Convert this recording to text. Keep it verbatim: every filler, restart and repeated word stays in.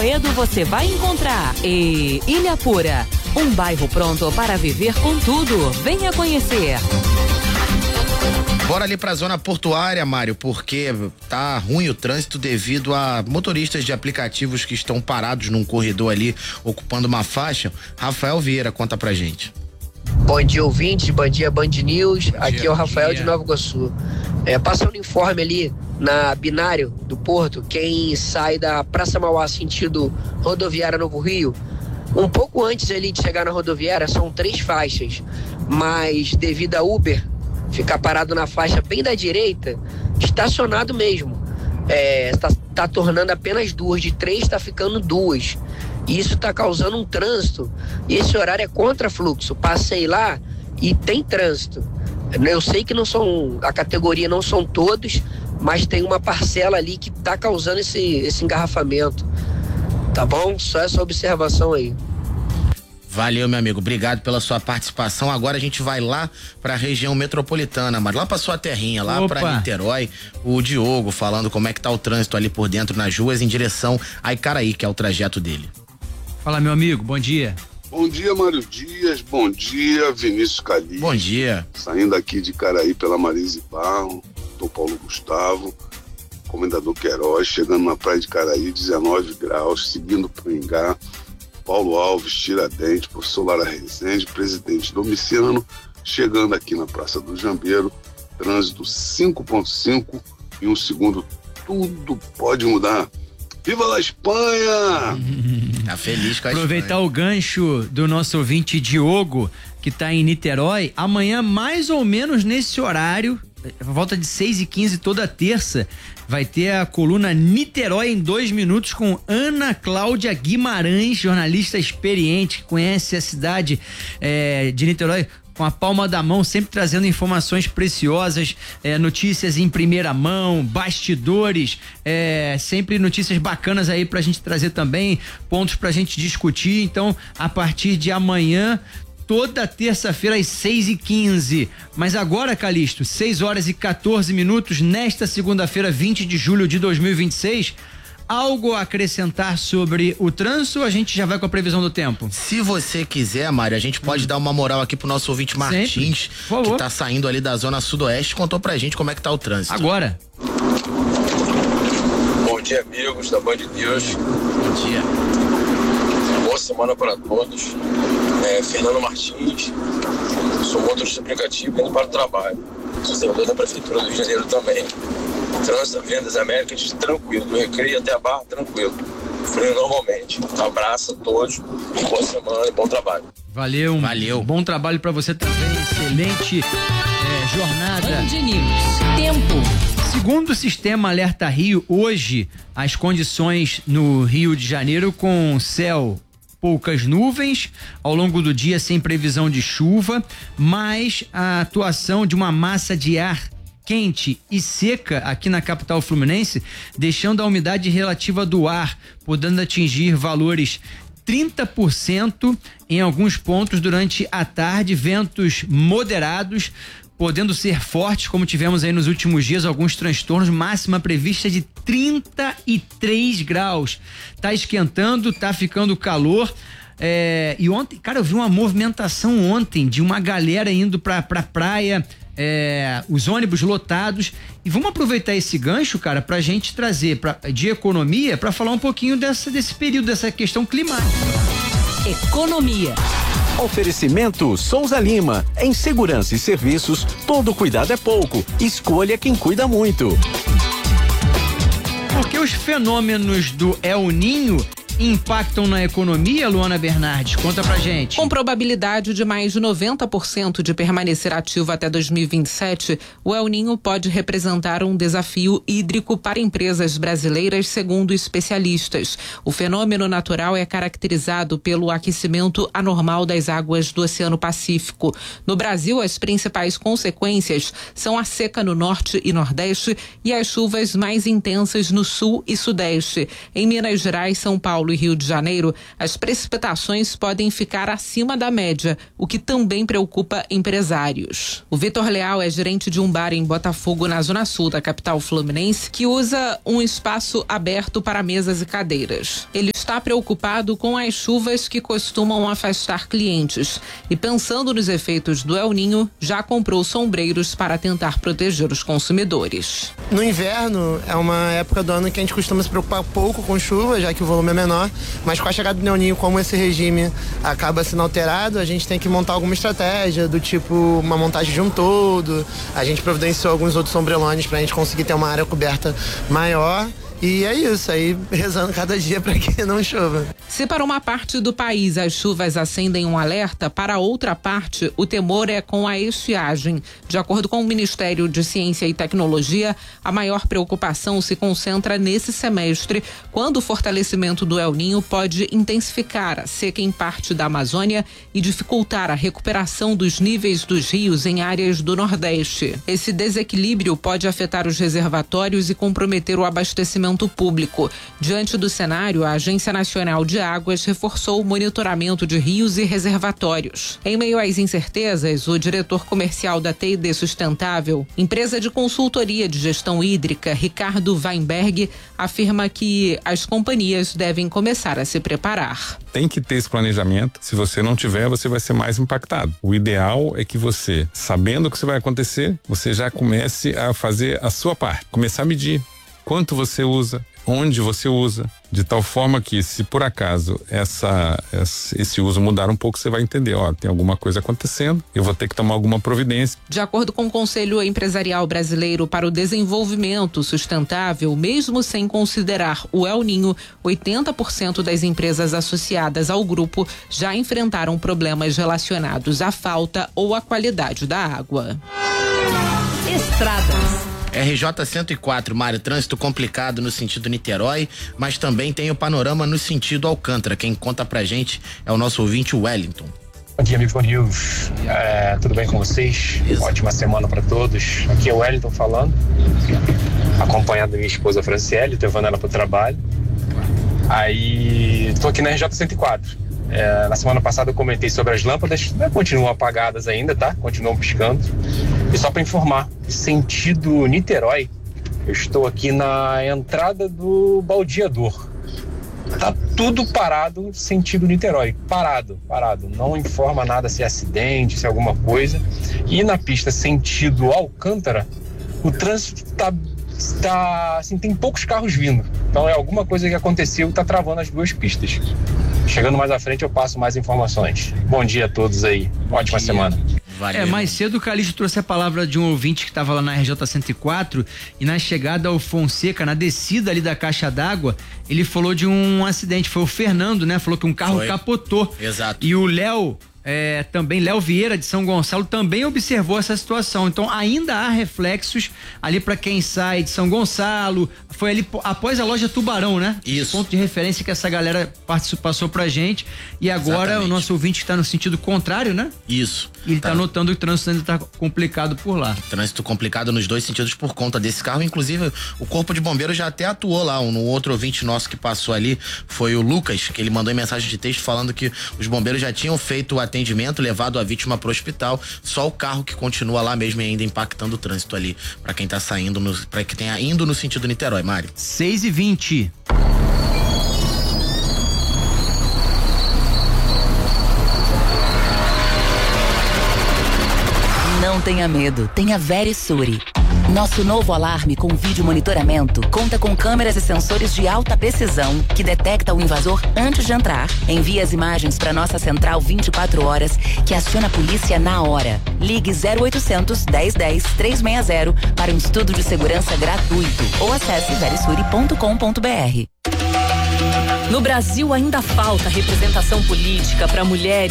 Amoedo você vai encontrar. E Ilhapura, um bairro pronto para viver com tudo. Venha conhecer. Bora ali pra zona portuária, Mário, porque tá ruim o trânsito devido a motoristas de aplicativos que estão parados num corredor ali, ocupando uma faixa. Rafael Vieira, conta pra gente. Bom dia, ouvintes, bom dia, Band News. Bom Aqui dia, é o Rafael dia. de Nova Iguaçu. É, passando informe ali na Binário do Porto, quem sai da Praça Mauá sentido rodoviária Novo Rio, um pouco antes ali de chegar na rodoviária, são três faixas, mas devido a Uber ficar parado na faixa bem da direita, estacionado mesmo, é, tá, tá tornando apenas duas, de três tá ficando duas. E isso está causando um trânsito. E esse horário é contra fluxo. Passei lá e tem trânsito. Eu sei que não são, a categoria não são todos, mas tem uma parcela ali que está causando esse, esse engarrafamento. Tá bom? Só essa observação aí. Valeu, meu amigo. Obrigado pela sua participação. Agora a gente vai lá para a região metropolitana, mas lá para sua terrinha, lá para Niterói. O Diogo falando como é que tá o trânsito ali por dentro nas ruas em direção a Icaraí, que é o trajeto dele. Fala, meu amigo, bom dia. Bom dia, Mário Dias, bom dia, Vinícius Calixto. Bom dia. Saindo aqui de Icaraí pela Marise Barro, Dom Paulo Gustavo, Comendador Queiroz, chegando na praia de Icaraí, dezenove graus, seguindo Pringá, Paulo Alves, Tiradentes, professor Lara Rezende, presidente Domiciano, chegando aqui na Praça do Jambeiro, trânsito cinco ponto cinco, em um segundo tudo pode mudar. Viva a Espanha! Tá feliz com a Aproveitar Espanha. o gancho do nosso ouvinte Diogo, que tá em Niterói, amanhã mais ou menos nesse horário, volta de seis e quinze toda terça, vai ter a coluna Niterói em dois minutos com Ana Cláudia Guimarães, jornalista experiente, que conhece a cidade é, de Niterói com a palma da mão, sempre trazendo informações preciosas, é, notícias em primeira mão, bastidores, é, sempre notícias bacanas aí pra gente trazer também, pontos pra gente discutir. Então, a partir de amanhã, toda terça-feira às seis e quinze. Mas agora, Calixto, seis horas e quatorze minutos, nesta segunda-feira, vinte de julho de dois mil e vinte e seis. Algo a acrescentar sobre o trânsito ou a gente já vai com a previsão do tempo? Se você quiser, Mário, a gente pode hum. dar uma moral aqui pro nosso ouvinte Martins, que tá saindo ali da zona sudoeste, contou pra gente como é que tá o trânsito. Agora. Bom dia, amigos da Band News. Bom dia. Boa semana para todos. É, Fernando Martins, sou motorista aplicativo indo para o trabalho. Sou servidor da Prefeitura do Rio de Janeiro também. Trânsito, Vendas Américas, tranquilo. Do Recreio até a Barra, tranquilo. Frio normalmente. Um abraço a todos. Boa semana e bom trabalho. Valeu. Valeu. Bom trabalho para você também. Excelente é, jornada. Band News. Tempo. Segundo o sistema Alerta Rio, hoje as condições no Rio de Janeiro com céu, poucas nuvens, ao longo do dia sem previsão de chuva, mas a atuação de uma massa de ar quente e seca aqui na capital fluminense, deixando a umidade relativa do ar podendo atingir valores trinta por cento em alguns pontos durante a tarde, ventos moderados, podendo ser fortes, como tivemos aí nos últimos dias, alguns transtornos, máxima prevista de trinta e três graus. Tá esquentando, tá ficando calor. É, e ontem, cara, eu vi uma movimentação ontem de uma galera indo pra, pra praia, é, os ônibus lotados. E vamos aproveitar esse gancho, cara, pra gente trazer pra, de economia, pra falar um pouquinho dessa, desse período, dessa questão climática. Economia. Oferecimento Souza Lima. Em segurança e serviços, todo cuidado é pouco. Escolha quem cuida muito. Porque os fenômenos do El Ninho impactam na economia, Luana Bernardes? Conta pra gente. Com probabilidade de mais de noventa por cento de permanecer ativo até dois mil e vinte e sete, o El Ninho pode representar um desafio hídrico para empresas brasileiras, segundo especialistas. O fenômeno natural é caracterizado pelo aquecimento anormal das águas do Oceano Pacífico. No Brasil, as principais consequências são a seca no norte e nordeste e as chuvas mais intensas no sul e sudeste. Em Minas Gerais, São Paulo e Rio de Janeiro, as precipitações podem ficar acima da média, o que também preocupa empresários. O Vitor Leal é gerente de um bar em Botafogo, na zona sul da capital fluminense, que usa um espaço aberto para mesas e cadeiras. Ele está preocupado com as chuvas que costumam afastar clientes e, pensando nos efeitos do El Ninho, já comprou sombreiros para tentar proteger os consumidores. No inverno é uma época do ano que a gente costuma se preocupar pouco com chuva, já que o volume é menor, mas com a chegada do El Ninho, como esse regime acaba sendo alterado, a gente tem que montar alguma estratégia, do tipo uma montagem de um todo. A gente providenciou alguns outros sombrelones para a gente conseguir ter uma área coberta maior. E é isso, aí rezando cada dia para que não chova. Se para uma parte do país as chuvas acendem um alerta, para outra parte o temor é com a estiagem. De acordo com o Ministério de Ciência e Tecnologia, a maior preocupação se concentra nesse semestre, quando o fortalecimento do El Ninho pode intensificar a seca em parte da Amazônia e dificultar a recuperação dos níveis dos rios em áreas do Nordeste. Esse desequilíbrio pode afetar os reservatórios e comprometer o abastecimento público. Diante do cenário, a Agência Nacional de Águas reforçou o monitoramento de rios e reservatórios. Em meio às incertezas, o diretor comercial da T e D Sustentável, empresa de consultoria de gestão hídrica, Ricardo Weinberg, afirma que as companhias devem começar a se preparar. Tem que ter esse planejamento. Se você não tiver, você vai ser mais impactado. O ideal é que você, sabendo o que vai acontecer, você já comece a fazer a sua parte, começar a medir quanto você usa, onde você usa, de tal forma que, se por acaso essa, esse uso mudar um pouco, você vai entender, ó, tem alguma coisa acontecendo, eu vou ter que tomar alguma providência. De acordo com o Conselho Empresarial Brasileiro para o Desenvolvimento Sustentável, mesmo sem considerar o El Ninho, oitenta por cento das empresas associadas ao grupo já enfrentaram problemas relacionados à falta ou à qualidade da água. Estradas. R J cento e quatro, Mário, trânsito complicado no sentido Niterói, mas também tem o panorama no sentido Alcântara. Quem conta pra gente é o nosso ouvinte Wellington. Bom dia, amigo News. É, tudo bem com vocês? Isso. Ótima semana para todos. Aqui é o Wellington falando, acompanhado da minha esposa Franciele, levando ela pro trabalho. Aí, tô aqui na R J cento e quatro. É, na semana passada eu comentei sobre as lâmpadas, né, continuam apagadas ainda, tá? Continuam piscando. E só para informar, sentido Niterói, eu estou aqui na entrada do Baldeador. Tá tudo parado, sentido Niterói. Parado, parado. Não informa nada se é acidente, se é alguma coisa. E na pista sentido Alcântara, o trânsito tá, tá assim, tem poucos carros vindo. Então é alguma coisa que aconteceu e tá travando as duas pistas. Chegando mais à frente eu passo mais informações. Bom dia a todos aí, ótima semana. Valeu. É, mais cedo o Calixto trouxe a palavra de um ouvinte que estava lá na R J cento e quatro e na chegada ao Fonseca, na descida ali da caixa d'água, ele falou de um acidente, foi o Fernando, né? Falou que um carro Foi. capotou. Exato. E o Léo, é, também, Léo Vieira de São Gonçalo também observou essa situação, então ainda há reflexos ali para quem sai de São Gonçalo, foi ali após a loja Tubarão, né? Isso. Ponto de referência que essa galera passou pra gente e agora Exatamente. O nosso ouvinte está no sentido contrário, né? Isso. E ele tá. tá notando que o trânsito ainda tá complicado por lá. Trânsito complicado nos dois sentidos por conta desse carro, inclusive o Corpo de Bombeiros já até atuou lá, um outro ouvinte nosso que passou ali foi o Lucas, que ele mandou em mensagem de texto falando que os bombeiros já tinham feito o atendimento, levado a vítima pro hospital, só o carro que continua lá mesmo e ainda impactando o trânsito ali, para quem tá saindo, no, para quem tá indo no sentido Niterói, Mário. seis e vinte. Não tenha medo, tenha Verisure. Nosso novo alarme com vídeo monitoramento conta com câmeras e sensores de alta precisão que detecta o invasor antes de entrar. Envia as imagens para nossa central vinte e quatro horas que aciona a polícia na hora. Ligue zero oitocentos, dez, dez, trezentos e sessenta para um estudo de segurança gratuito ou acesse verisure ponto com ponto br. No Brasil ainda falta representação política para mulheres